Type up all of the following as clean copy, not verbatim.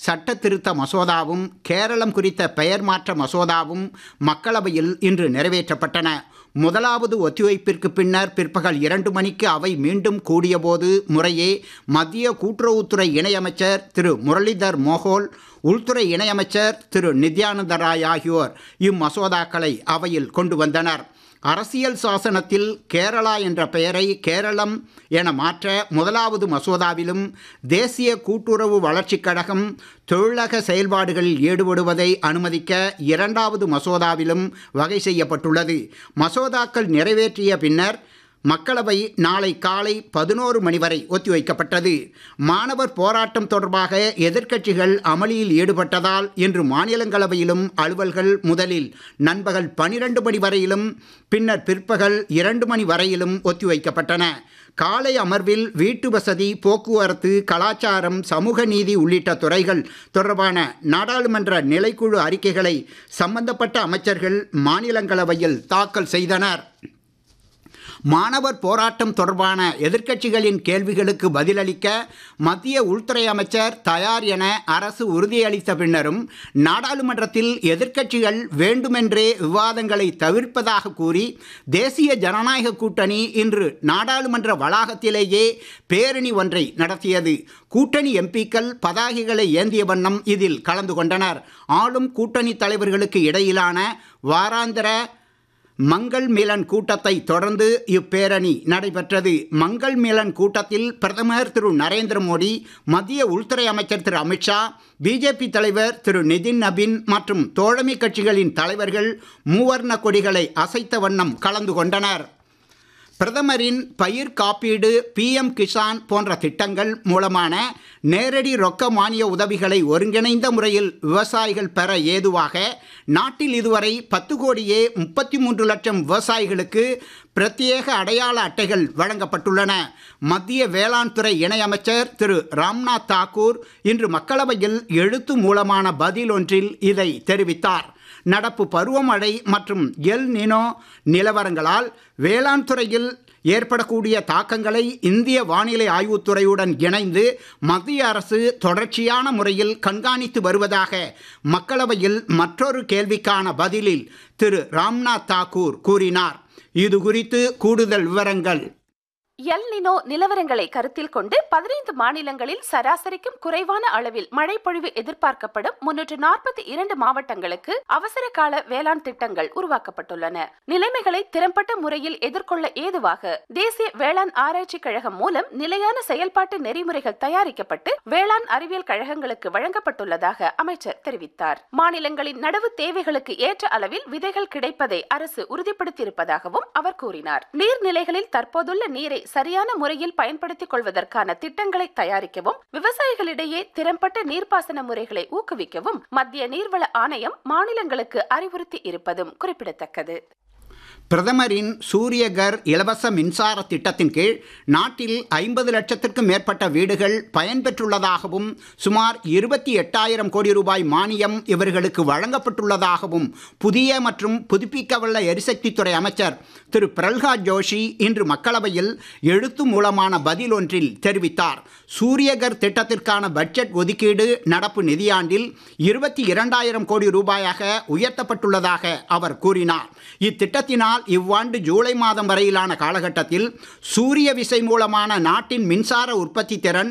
சட்ட திருத்த மசோதாவும் கேரளம் குறித்த பெயர் மாற்ற மசோதாவும் மக்களவையில் இன்று நிறைவேற்றப்பட்டன. முதலாவது ஒத்திவைப்பிற்கு பின்னர் பிற்பகல் 2 மணிக்கு அவை மீண்டும் கூடியபோது முறையே மத்திய கூட்டுறவுத்துறை இணையமைச்சர் திரு முரளிதர் மோகோல், உள்துறை இணையமைச்சர் திரு நித்யானந்த ராய் ஆகியோர் இம்மசோதாக்களை அவையில் கொண்டு வந்தனர். அரசியல் சாசனத்தில் கேரளா என்ற பெயரை கேரளம் என மாற்ற முதலாவது மசோதாவிலும், தேசிய கூட்டுறவு வளர்ச்சிக் கழகம் தொழிலக செயல்பாடுகளில் ஈடுபடுவதை அனுமதிக்க இரண்டாவது மசோதாவிலும் வகை செய்யப்பட்டுள்ளது. மசோதாக்கள் நிறைவேற்றிய பின்னர் மக்களவை நாளை காலை 11 மணி வரை ஒத்திவைக்கப்பட்டது. மாணவர் போராட்டம் தொடர்பாக எதிர்க்கட்சிகள் அமளியில் ஈடுபட்டதால் இன்று மாநிலங்களவையிலும் அலுவல்கள் முதலில் நண்பகல் 12 மணி வரையிலும் பின்னர் பிற்பகல் 2 மணி வரையிலும் ஒத்திவைக்கப்பட்டன. காலை அமர்வில் வீட்டு வசதி, போக்குவரத்து, கலாச்சாரம், சமூக நீதி உள்ளிட்ட துறைகள் தொடர்பான நாடாளுமன்ற நிலைக்குழு அறிக்கைகளை சம்பந்தப்பட்ட அமைச்சர்கள் மாநிலங்களவையில் தாக்கல் செய்தனர். மாணவர் போராட்டம் தொடர்பான எதிர்க்கட்சிகளின் கேள்விகளுக்கு பதிலளிக்க மத்திய உள்துறை அமைச்சர் தயார் என அரசு உறுதியளித்த பின்னரும் நாடாளுமன்றத்தில் எதிர்க்கட்சிகள் வேண்டுமென்றே விவாதங்களை தவிர்ப்பதாக கூறி தேசிய ஜனநாயக கூட்டணி இன்று நாடாளுமன்ற வளாகத்திலேயே பேரணி ஒன்றை நடத்தியது. கூட்டணி எம்பிக்கள் பதாகைகளை ஏந்திய வண்ணம் இதில் கலந்து கொண்டனர். ஆளும் கூட்டணி தலைவர்களுக்கு இடையிலான வாராந்திர மங்கள் மிலன் கூட்டத்தை தொடர்ந்து இப்பேரணி நடைபெற்றது. மங்கள் மிலன் கூட்டத்தில் பிரதமர் திரு நரேந்திர மோடி, மத்திய உள்துறை அமைச்சர் திரு அமித்ஷா, பிஜேபி தலைவர் திரு நிதின் நபின் மற்றும் தோழமை கட்சிகளின் தலைவர்கள் மூவர்ண கொடிகளை அசைத்த வண்ணம் கலந்து கொண்டனர். பிரதமரின் பயிர் காப்பீடு, PM கிசான் போன்ற திட்டங்கள் மூலமான நேரடி ரொக்க மானிய உதவிகளை ஒருங்கிணைந்த முறையில் விவசாயிகள் பெற ஏதுவாக நாட்டில் இதுவரை 10,33 லட்சம் விவசாயிகளுக்கு பிரத்யேக அடையாள அட்டைகள் வழங்கப்பட்டுள்ளன. மத்திய வேளாண் துறை இணையமைச்சர் திரு ராம்நாத் தாக்கூர் இன்று மக்களவையில் எழுத்து மூலமான பதில் ஒன்றில் இதை தெரிவித்தார். நடப்பு பருவமழை மற்றும் எல் நினோ நிலவரங்களால் வேளாண் துறையில் ஏற்படக்கூடிய தாக்கங்களை இந்திய வானிலை ஆய்வுத்துறையுடன் இணைந்து மத்திய அரசு தொடர்ச்சியான முறையில் கண்காணித்து வருவதாக மக்களவையில் மற்றொரு கேள்விக்கான பதிலில் திரு ராம்நாத் தாக்கூர் கூறினார். இது குறித்து கூடுதல் விவரங்கள். எல் நினோ நிலவரங்களை கருத்தில் கொண்டு 15 மாநிலங்களில் சராசரிக்கும் குறைவான அளவில் மழை பொழிவு எதிர்பார்க்கப்படும் 342 மாவட்டங்களுக்கு அவசர கால வேளாண் திட்டங்கள் உருவாக்கப்பட்டுள்ளன. நிலைமைகளை திறம்பட்ட முறையில் எதிர்கொள்ள ஏதுவாக தேசிய வேளாண் ஆராய்ச்சி கழகம் மூலம் நிலையான செயல்பாட்டு நெறிமுறைகள் தயாரிக்கப்பட்டு வேளாண் அறிவியல் கழகங்களுக்கு வழங்கப்பட்டுள்ளதாக அமைச்சர் தெரிவித்தார். மாநிலங்களின் நடவு தேவைகளுக்கு ஏற்ற அளவில் விதைகள் கிடைப்பதை அரசு உறுதிப்படுத்தியிருப்பதாகவும் அவர் கூறினார். நீர்நிலைகளில் தற்போதுள்ள நீரை சரியான முறையில் பயன்படுத்திக் கொள்வதற்கான திட்டங்களை தயாரிக்கவும், விவசாயிகளிடையே திறம்பட்ட நீர்ப்பாசன முறைகளை ஊக்குவிக்கவும் மத்திய நீர்வள ஆணையம் மாநிலங்களுக்கு அறிவுறுத்தி இருப்பதும் குறிப்பிடத்தக்கது. பிரதமரின் சூரியகர் இலவச மின்சார திட்டத்தின் கீழ் நாட்டில் 50 லட்சத்திற்கும் மேற்பட்ட வீடுகள் பயன்பெற்றுள்ளதாகவும் சுமார் 28,000 கோடி ரூபாய் மானியம் இவர்களுக்கு வழங்கப்பட்டுள்ளதாகவும் புதிய மற்றும் புதுப்பிக்கவல்ல எரிசக்தித்துறை அமைச்சர் திரு பிரல்ஹாத் ஜோஷி இன்று மக்களவையில் எழுத்து மூலமான பதில் ஒன்றில் தெரிவித்தார். சூரியகர் திட்டத்திற்கான பட்ஜெட் ஒதுக்கீடு நடப்பு நிதியாண்டில் 22,000 கோடி ரூபாயாக உயர்த்தப்பட்டுள்ளதாக அவர் கூறினார். இத்திட்டத்தினால் இவ்வாண்டு ஜூலை மாதம் வரையிலான காலகட்டத்தில் சூரிய விசை மூலமான நாட்டின் மின்சார உற்பத்தி திறன்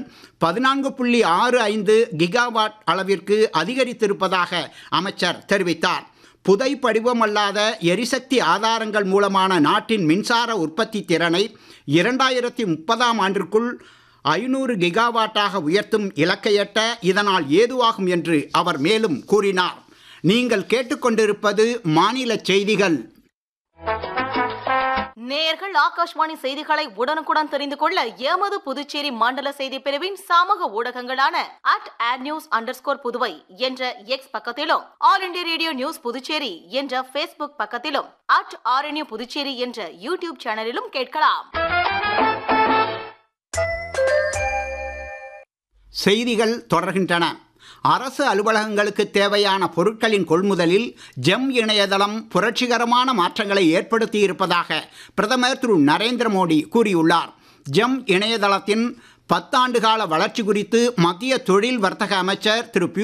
14.65 கிகாவாட் அளவிற்கு அதிகரித்திருப்பதாக அமைச்சர் தெரிவித்தார். புதை படிவமல்லாத எரிசக்தி ஆதாரங்கள் மூலமான நாட்டின் மின்சார உற்பத்தி திறனை 2030ஆம் ஆண்டிற்குள் 500 கிகாவாட்டாக உயர்த்தும் இலக்கை எட்ட இதனால் ஏதுவாகும் என்று அவர் மேலும் கூறினார். நீங்கள் கேட்டுக்கொண்டிருப்பது மாநில செய்திகள். நேயர்கள் ஆகாஷ்வாணி செய்திகளை உடனுக்குடன் தெரிந்து கொள்ள எமது புதுச்சேரி மண்டல செய்தி பிரிவின் சமூக ஊடகங்களான @adnews_புதுவை என்ற எக்ஸ் பக்கத்திலும், all India radio news Puducherry என்ற பேஸ்புக் பக்கத்திலும், @RNU புதுச்சேரி என்ற யூடியூப் சேனலிலும் கேட்கலாம். செய்திகள் தொடர்கின்றன. அரசு அலுவலகங்களுக்கு தேவையான பொருட்களின் கொள்முதலில் ஜெம் இணையதளம் புரட்சிகரமான மாற்றங்களை ஏற்படுத்தி இருப்பதாக பிரதமர் திரு நரேந்திர மோடி கூறியுள்ளார். ஜெம் இணையதளத்தின் 10 ஆண்டு கால வளர்ச்சி குறித்து மத்திய தொழில் வர்த்தக அமைச்சர் திரு